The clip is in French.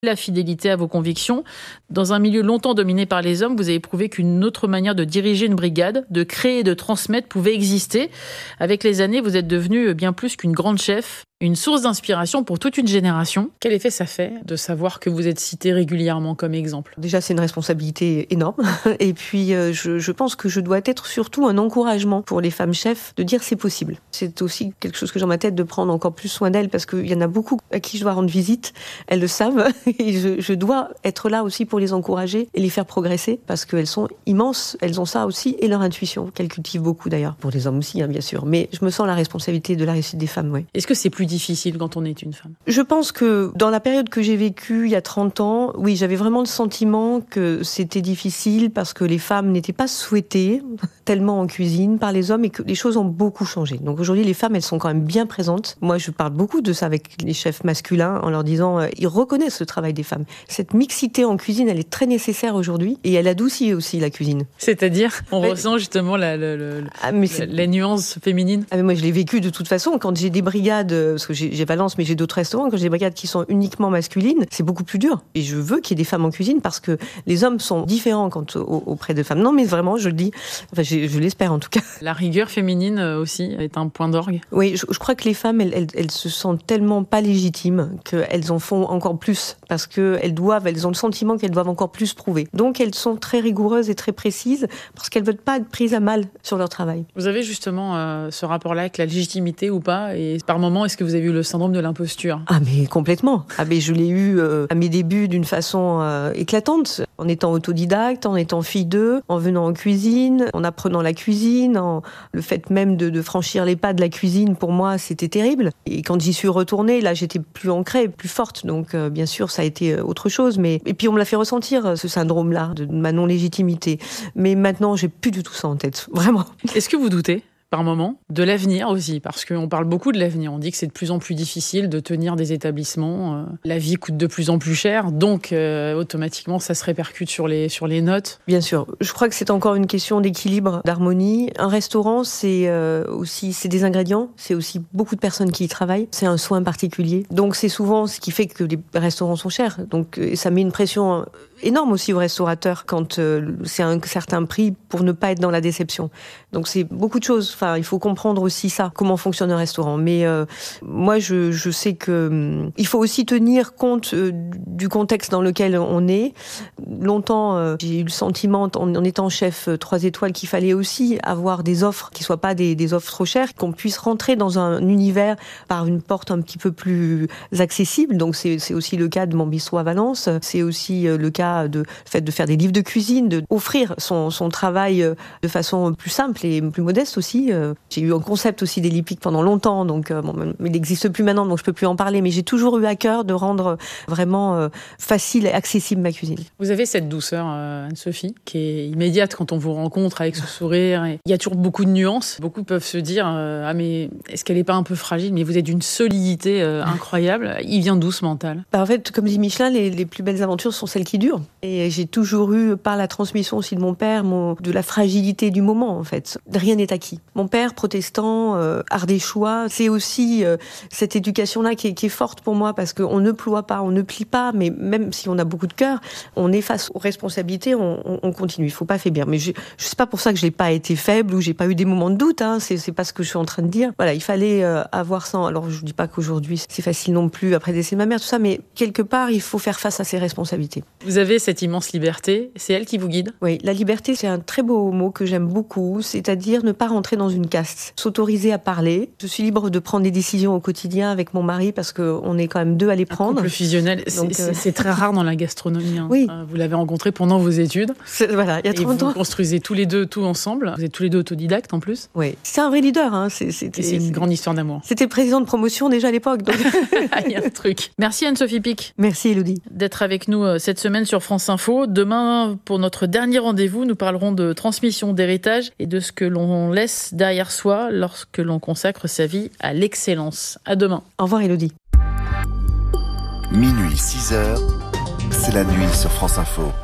la fidélité à vos convictions. Dans un milieu longtemps dominé par les hommes, vous avez prouvé qu'une autre manière de diriger une brigade, de créer et de transmettre pouvait exister. Avec les années, vous êtes devenu bien plus qu'une grande chef, une source d'inspiration pour toute une génération. Quel effet ça fait de savoir que vous êtes cité régulièrement comme exemple ? Déjà, c'est une responsabilité énorme. Et puis, je pense que je dois être surtout un encouragement pour les femmes chefs de dire c'est possible. C'est aussi quelque chose que j'ai dans ma tête de prendre encore plus soin d'elles parce qu'il y en a beaucoup à qui je dois rendre visite. Elles le savent. Et je dois être là aussi pour les encourager et les faire progresser parce qu'elles sont immenses. Elles ont ça aussi et leur intuition, qu'elles cultivent beaucoup d'ailleurs. Pour les hommes aussi, bien sûr. Mais je me sens la responsabilité de la réussite des femmes, oui. Est-ce que c'est plus difficile quand on est une femme ? Je pense que dans la période que j'ai vécue il y a 30 ans, oui, j'avais vraiment le sentiment que c'était difficile parce que les femmes n'étaient pas souhaitées tellement en cuisine par les hommes et que les choses ont beaucoup changé. Donc aujourd'hui, les femmes, elles sont quand même bien présentes. Moi, je parle beaucoup de ça avec les chefs masculins en leur disant, ils reconnaissent le travail des femmes. Cette mixité en cuisine, elle est très nécessaire aujourd'hui et elle adoucit aussi la cuisine. C'est-à-dire, on ressent justement les nuances féminines. Mais moi, je l'ai vécu de toute façon. Quand j'ai des brigades, parce que j'ai Valence, mais j'ai d'autres restaurants, quand j'ai des brigades qui sont uniquement masculines, c'est beaucoup plus dur. Et je veux qu'il y ait des femmes en cuisine parce que les hommes sont différents auprès de femmes. Non, mais vraiment, je le dis, enfin, je l'espère en tout cas. La rigueur féminine aussi est un point d'orgue. Oui, je crois que les femmes, elles se sentent tellement pas légitimes qu'elles en font encore plus parce qu'elles ont le sentiment qu'elles doivent encore plus prouver. Donc elles sont très rigoureuses et très précises parce qu'elles veulent pas être prises à mal sur leur travail. Vous avez justement ce rapport-là avec la légitimité ou pas ? Et par moment, est-ce que vous avez eu le syndrome de l'imposture ? Ah mais complètement. Ah mais je l'ai eu à mes débuts d'une façon éclatante, en étant autodidacte, en étant fille d'eux, en venant en cuisine, en apprenant la cuisine, le fait même de franchir les pas de la cuisine pour moi c'était terrible. Et quand j'y suis retournée, là j'étais plus ancrée, plus forte. Donc bien sûr ça a été autre chose. Et puis on me l'a fait ressentir ce syndrome-là de ma non-légitimité. Mais maintenant j'ai plus du tout ça en tête, vraiment. Est-ce que vous doutez par moment de l'avenir aussi, parce qu'on parle beaucoup de l'avenir. On dit que c'est de plus en plus difficile de tenir des établissements. La vie coûte de plus en plus cher, donc automatiquement ça se répercute sur les notes. Bien sûr, je crois que c'est encore une question d'équilibre, d'harmonie. Un restaurant, c'est des ingrédients, c'est aussi beaucoup de personnes qui y travaillent, c'est un soin particulier. Donc c'est souvent ce qui fait que les restaurants sont chers. Donc ça met une pression énorme aussi aux restaurateurs quand c'est un certain prix pour ne pas être dans la déception. Donc c'est beaucoup de choses. Enfin, il faut comprendre aussi ça, comment fonctionne un restaurant. Mais moi, je sais que il faut aussi tenir compte du contexte dans lequel on est. Longtemps, j'ai eu le sentiment, en étant chef 3 étoiles, qu'il fallait aussi avoir des offres qui soient pas des offres trop chères, qu'on puisse rentrer dans un univers par une porte un petit peu plus accessible. Donc c'est aussi le cas de mon bistrot à Valence. C'est aussi le cas de fait de faire des livres de cuisine, de offrir son travail de façon plus simple et plus modeste aussi. J'ai eu un concept aussi des lipiques pendant longtemps, donc il n'existe plus maintenant, donc je peux plus en parler, mais j'ai toujours eu à cœur de rendre vraiment facile et accessible ma cuisine. Vous avez cette douceur, Anne-Sophie, qui est immédiate quand on vous rencontre avec ce sourire. Il y a toujours beaucoup de nuances. Beaucoup peuvent se dire ah mais est-ce qu'elle n'est pas un peu fragile ? Mais vous êtes d'une solidité incroyable. Il vient d'où ce mental ? En fait, comme dit Michelin, les plus belles aventures sont celles qui durent. Et j'ai toujours eu, par la transmission aussi de mon père, de la fragilité du moment, en fait. Rien n'est acquis. Mon père, protestant, ardéchois, c'est aussi cette éducation-là qui est forte pour moi, parce qu'on ne ploie pas, on ne plie pas, mais même si on a beaucoup de cœur, on est face aux responsabilités, on continue. Il faut pas faiblir. Mais je sais pas pour ça que je n'ai pas été faible ou j'ai pas eu des moments de doute. C'est pas ce que je suis en train de dire. Voilà, il fallait avoir ça. Alors je dis pas qu'aujourd'hui c'est facile non plus après le décès de ma mère, tout ça, mais quelque part il faut faire face à ses responsabilités. Vous avez cette immense liberté, c'est elle qui vous guide ? Oui, la liberté, c'est un très beau mot que j'aime beaucoup, c'est-à-dire ne pas rentrer dans une caste, s'autoriser à parler. Je suis libre de prendre des décisions au quotidien avec mon mari parce qu'on est quand même 2 à les prendre. Un couple fusionnel, c'est très rare dans la gastronomie. Oui. Vous l'avez rencontré pendant vos études. Voilà, il y a 30 ans. Et vous construisez tous les deux tout ensemble. Vous êtes tous les deux autodidactes en plus. Oui, c'est un vrai leader. C'est une grande histoire d'amour. C'était le président de promotion déjà à l'époque. Donc... Il y a un truc. Merci Anne-Sophie Pic. Merci Élodie. D'être avec nous cette semaine sur France Info. Demain, pour notre dernier rendez-vous, nous parlerons de transmission, d'héritage et de ce que l'on laisse derrière soi lorsque l'on consacre sa vie à l'excellence. À demain. Au revoir Élodie. Minuit 6h, c'est la nuit sur France Info.